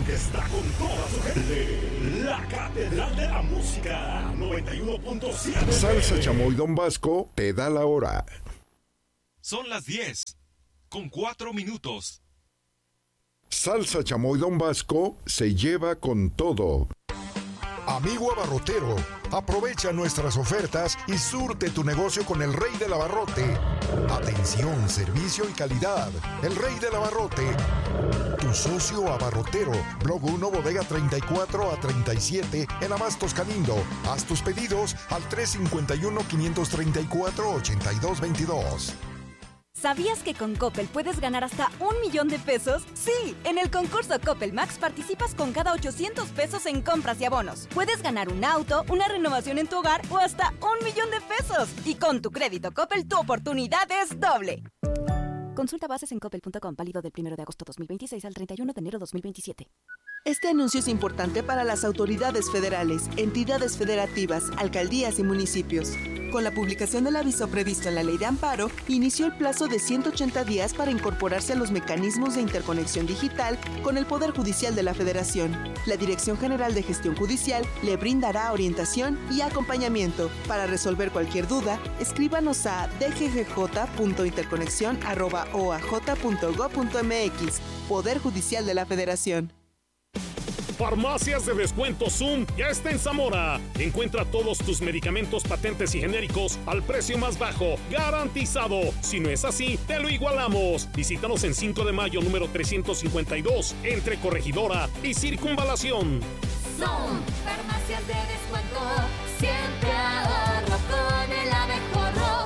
que está con toda su gente. La Catedral de la Música 91.7. Salsa Chamoy Don Vasco te da la hora. Son las 10:04. Salsa Chamoy Don Vasco se lleva con todo. Amigo abarrotero, aprovecha nuestras ofertas y surte tu negocio con el Rey del Abarrote. Atención, servicio y calidad. El Rey del Abarrote. Tu socio abarrotero. Blog 1, bodega 34 a 37 en Abastos Calindo. Haz tus pedidos al 351-534-8222. ¿Sabías que con Coppel puedes ganar hasta 1 millón de pesos? Sí, en el concurso Coppel Max participas con cada 800 pesos en compras y abonos. Puedes ganar un auto, una renovación en tu hogar o hasta 1 millón de pesos. Y con tu crédito Coppel, tu oportunidad es doble. Consulta bases en coppel.com, válido del 1 de agosto 2026 al 31 de enero 2027. Este anuncio es importante para las autoridades federales, entidades federativas, alcaldías y municipios. Con la publicación del aviso previsto en la Ley de Amparo, inició el plazo de 180 días para incorporarse a los mecanismos de interconexión digital con el Poder Judicial de la Federación. La Dirección General de Gestión Judicial le brindará orientación y acompañamiento. Para resolver cualquier duda, escríbanos a dggj.interconexión@oaj.gov.mx. Poder Judicial de la Federación. Farmacias de Descuento Zoom ya está en Zamora. Encuentra todos tus medicamentos patentes y genéricos al precio más bajo, garantizado. Si no es así, te lo igualamos. Visítanos en 5 de mayo, número 352, entre Corregidora y Circunvalación. Zoom, farmacias de descuento, siempre ahorro con el abejorro.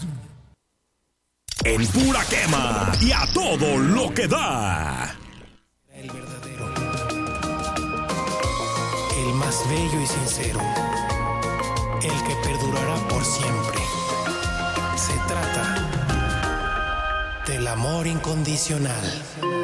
En pura quema y a todo lo que da. El verdadero, el más bello y sincero, el que perdurará por siempre. Se trata del amor incondicional.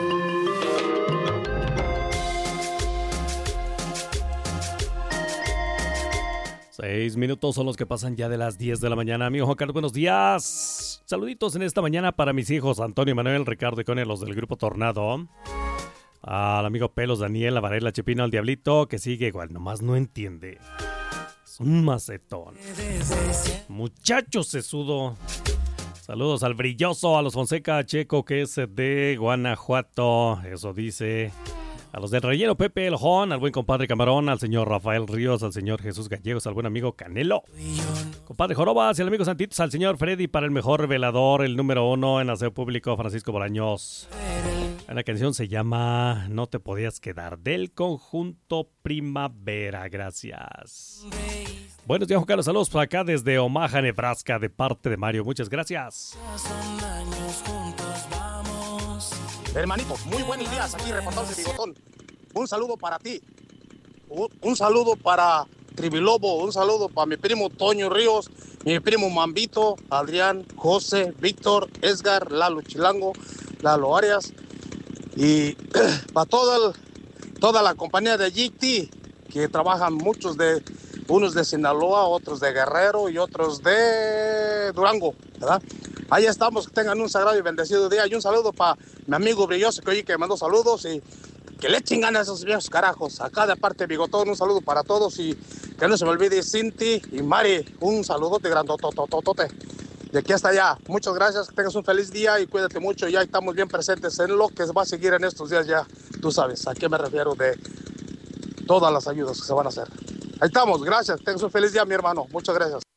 Seis minutos son los que pasan ya de las 10 de la mañana. Amigo Juan Carlos, buenos días. Saluditos en esta mañana para mis hijos Antonio, Manuel, Ricardo y Connie, los del Grupo Tornado. Al amigo Pelos, Daniel, la Varela, Chepino, al Diablito, que sigue igual, nomás no entiende. Es un macetón. Muchacho sesudo. Saludos al Brilloso, a los Fonseca Checo, que es de Guanajuato. Eso dice. A los del Relleno, Pepe El Jón, al buen compadre Camarón, al señor Rafael Ríos, al señor Jesús Gallegos, al buen amigo Canelo. Compadre Jorobas y al amigo Santitos, al señor Freddy para el mejor velador, el número 1 en aseo público, Francisco Bolaños. La canción se llama No te podías quedar, del conjunto Primavera. Gracias. Buenos días, Juan Carlos. Saludos por acá desde Omaha, Nebraska, de parte de Mario. Muchas gracias. Hermanito, muy buenos días. Aquí reportándose Bigotón. Un saludo para ti. Un saludo para Tribilobo. Un saludo para mi primo Toño Ríos, mi primo Mambito, Adrián, José, Víctor, Edgar, Lalo Chilango, Lalo Arias. Y para toda la compañía de GT, que trabajan unos de Sinaloa, otros de Guerrero y otros de Durango, ¿verdad? Ahí estamos, que tengan un sagrado y bendecido día. Y un saludo para mi amigo Brilloso, que me mandó saludos y que le echen ganas a esos viejos carajos. Acá de parte de Bigotón, un saludo para todos y que no se me olvide Cinti y Mari, un saludote grandotototote. De aquí hasta allá, muchas gracias, que tengas un feliz día y cuídate mucho. Ya estamos bien presentes en lo que va a seguir en estos días ya. Tú sabes a qué me refiero de todas las ayudas que se van a hacer. Ahí estamos, gracias, tengas un feliz día, mi hermano. Muchas gracias.